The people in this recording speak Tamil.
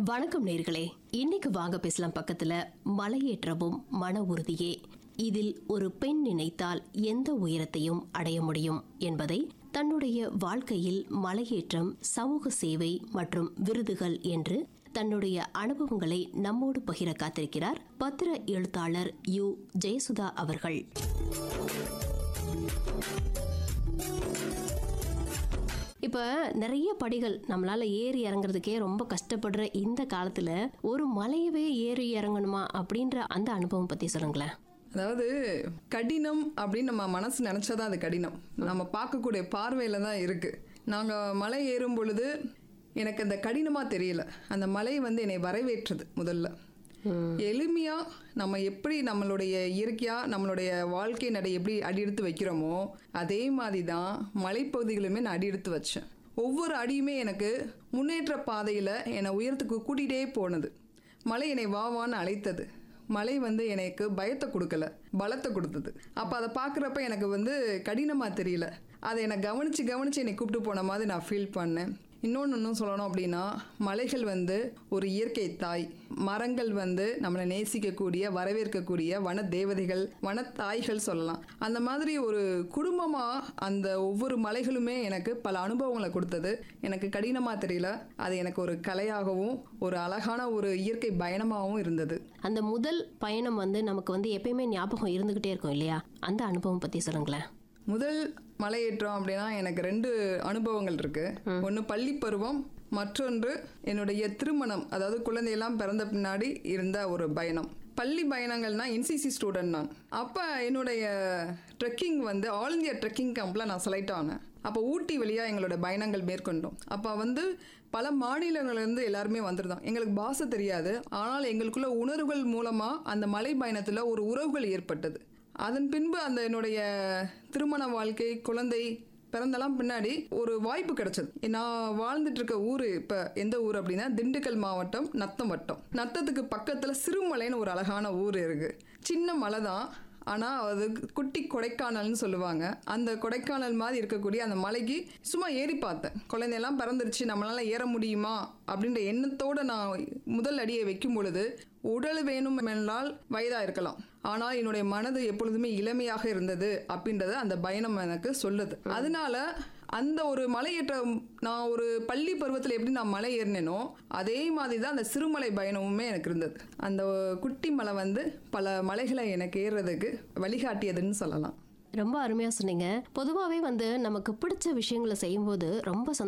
வணக்கம் நேர்களே, இன்னைக்கு வாங்க பேசலாம் பக்கத்துல மலையேற்றமும் மன உறுதியே. இதில் ஒரு பெண் நினைத்தால் எந்த உயரத்தையும் அடைய முடியும் என்பதை தன்னுடைய வாழ்க்கையில் மலையேற்றம், சமூக சேவை மற்றும் விருதுகள் என்று தன்னுடைய அனுபவங்களை நம்மோடு பகிர காத்திருக்கிறார் பத்திர எழுத்தாளர் யு ஜெயசுதா அவர்கள். இப்ப நிறைய படிகள் நம்மளால ஏறி இறங்குறதுக்கே ரொம்ப கஷ்டப்படுற இந்த காலத்துல ஒரு மலையவே ஏறி இறங்கணுமா அப்படின்ற அந்த அனுபவம் பத்தி சொல்லுங்களேன். அதாவது கடினம் அப்படின்னு நம்ம மனசு நினைச்சாதான் அது கடினம். நம்ம பார்க்கக்கூடிய பார்வையில தான் இருக்கு. நாங்க மலை ஏறும் பொழுது எனக்கு அந்த கடினமா தெரியல. அந்த மலை என்னை வரவேற்றது. முதல்ல எளிமையா நம்ம எப்படி நம்மளுடைய இயற்கையா நம்மளுடைய வாழ்க்கை நடை எப்படி அடியெடுத்து வைக்கிறோமோ அதே மாதிரி தான் மலைப்பகுதிகளுமே நான் அடியெடுத்து வச்சேன். ஒவ்வொரு அடியுமே எனக்கு முன்னேற்ற பாதையில் என்னை உயரத்துக்கு கூட்டிகிட்டே போனது. மலை என்னை வாவான்னு அழைத்தது. மலை எனக்கு பயத்தை கொடுக்கல, பலத்தை கொடுத்தது. அப்போ அதை பார்க்குறப்ப எனக்கு கடினமாக தெரியல. அதை என்னை கவனித்து என்னை கூப்பிட்டு போன மாதிரி நான் ஃபீல் பண்ணேன். இன்னொன்று சொல்லணும் அப்படின்னா, மலைகள் ஒரு இயற்கை தாய். மரங்கள் நம்மளை நேசிக்கக்கூடிய, வரவேற்கக்கூடிய வன தேவதைகள், வனத்தாய்கள் சொல்லலாம். அந்த மாதிரி ஒரு குடும்பமாக அந்த ஒவ்வொரு மலைகளுமே எனக்கு பல அனுபவங்களை கொடுத்தது. எனக்கு கடினமாக தெரியல. அது எனக்கு ஒரு கலையாகவும் ஒரு அழகான ஒரு இயற்கை பயணமாகவும் இருந்தது. அந்த முதல் பயணம் நமக்கு எப்பயுமே ஞாபகம் இருந்துகிட்டே இருக்கும் இல்லையா? அந்த அனுபவம் பத்தி சொல்லுங்களேன். முதல் மலையேற்றம் அப்படின்னா எனக்கு 2 அனுபவங்கள் இருக்கு. ஒன்று பள்ளி பருவம், மற்றொன்று என்னுடைய திருமணம், அதாவது குழந்தையெல்லாம் பிறந்த பின்னாடி இருந்த ஒரு பயணம். பள்ளி பயணங்கள்னா என்சிசி ஸ்டூடெண்ட் நான். அப்போ என்னுடைய ட்ரெக்கிங் ஆல் இந்தியா ட்ரெக்கிங் கேம்பில் நான் செலக்ட் ஆனேன். அப்போ ஊட்டி வழியாக எங்களோட பயணங்கள் மேற்கொண்டோம். அப்போ பல மாநிலங்கள்லேருந்து எல்லாருமே வந்துருந்தோம். எங்களுக்கு பாஷை தெரியாது. ஆனால் எங்களுக்குள்ள உணர்வுகள் மூலமாக அந்த மலை பயணத்தில் ஒரு உறவுகள் ஏற்பட்டது. அதன் பின்பு அந்த என்னுடைய திருமண வாழ்க்கை, குழந்தை பிறந்தெல்லாம் பின்னாடி ஒரு வாய்ப்பு கிடைச்சது. நான் வாழ்ந்துட்டு இருக்க ஊர் இப்போ எந்த ஊர் அப்படின்னா திண்டுக்கல் மாவட்டம், நத்தம் வட்டம். நத்தத்துக்கு பக்கத்தில் சிறுமலைன்னு ஒரு அழகான ஊர் இருக்கு. சின்ன மலை தான், ஆனால் அது குட்டி கொடைக்கானல்னு சொல்லுவாங்க. அந்த கொடைக்கானல் மாதிரி இருக்கக்கூடிய அந்த மலைக்கு சும்மா ஏறி பார்த்தேன். குழந்தையெல்லாம் பிறந்துருச்சு, நம்மளால ஏற முடியுமா அப்படின்ற எண்ணத்தோடு நான் முதல் அடியை வைக்கும் பொழுது, உடல் வேணும் என்றால் வயதாக இருக்கலாம், ஆனால் என்னுடைய மனது எப்பொழுதுமே இளமையாக இருந்தது அப்படின்றத அந்த பயணம் எனக்கு சொல்லுது. அதனால அந்த ஒரு மலையேற்றம், நான் ஒரு பள்ளி பருவத்தில் எப்படி நான் மலை ஏறினேனோ அதே மாதிரி தான் அந்த சிறுமலை பயணமுமே எனக்கு இருந்தது. அந்த குட்டி மலை பல மலைகளை எனக்கு ஏறுறதுக்கு வழிகாட்டியதுன்னு சொல்லலாம். ரொம்ப அருமையா சொன்னீங்க. பொதுவாகவே நமக்கு பிடிச்ச விஷயங்களை செய்யும்போது ரொம்ப